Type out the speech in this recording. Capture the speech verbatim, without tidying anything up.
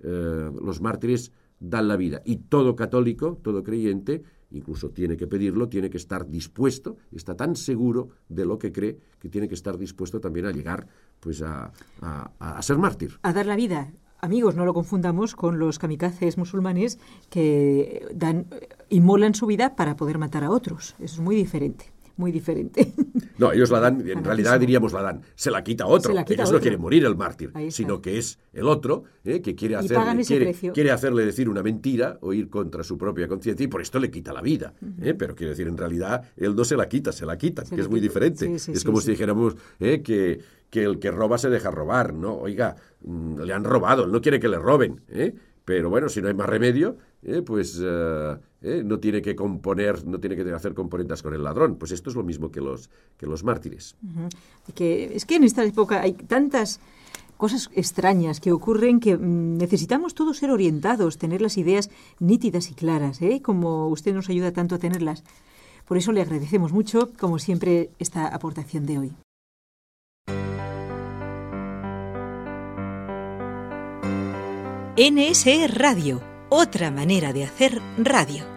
eh, los mártires dan la vida. Y todo católico, todo creyente, incluso tiene que pedirlo, tiene que estar dispuesto, está tan seguro de lo que cree, que tiene que estar dispuesto también a llegar pues a, a, a ser mártir. A dar la vida. Amigos, no lo confundamos con los kamikazes musulmanes que dan, inmolan su vida para poder matar a otros. Eso es muy diferente, muy diferente. No, ellos la dan, en realidad diríamos la dan, se la quita otro. La quita ellos otro. No quieren morir el mártir, sino que es el otro eh, que quiere hacerle, quiere, quiere hacerle decir una mentira o ir contra su propia conciencia y por esto le quita la vida. Uh-huh. Eh, pero quiero decir, en realidad, él no se la quita, se la quitan, se que es muy quita. diferente. Sí, sí, es sí, como sí. si dijéramos eh, que, que el que roba se deja robar, ¿no? Oiga, mmm, le han robado, él no quiere que le roben, ¿eh? Pero bueno, si no hay más remedio, eh, pues uh, eh, no tiene que componer, no tiene que hacer componendas con el ladrón. Pues esto es lo mismo que los, que los mártires. Uh-huh. Que, es que en esta época hay tantas cosas extrañas que ocurren que mm, necesitamos todos ser orientados, tener las ideas nítidas y claras, ¿eh? Como usted nos ayuda tanto a tenerlas. Por eso le agradecemos mucho, como siempre, esta aportación de hoy. N S E Radio, otra manera de hacer radio.